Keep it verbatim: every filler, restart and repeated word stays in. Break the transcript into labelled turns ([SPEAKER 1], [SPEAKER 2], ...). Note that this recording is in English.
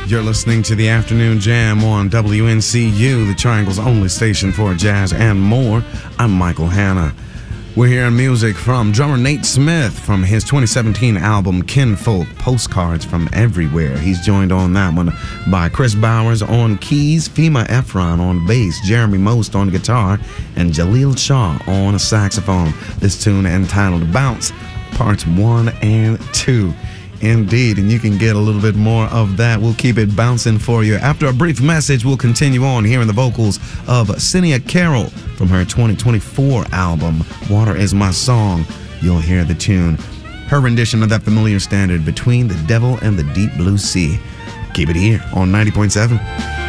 [SPEAKER 1] You're listening to the Afternoon Jam on W N C U, the Triangle's only station for jazz and more. I'm Michael Hanna. We're hearing music from drummer Nate Smith from his twenty seventeen album Kinfolk, Postcards from Everywhere. He's joined on that one by Chris Bowers on keys, Fema Efron on bass, Jeremy Most on guitar, and Jaleel Shaw on a saxophone. This tune entitled Bounce, Parts one and two. Indeed, and you can get a little bit more of that. We'll keep it bouncing for you. After a brief message, we'll continue on hearing the vocals of Cinia Carroll from her twenty twenty-four album, Water Is My Song. You'll hear the tune, her rendition of that familiar standard, Between the Devil and the Deep Blue Sea. Keep it here on ninety point seven.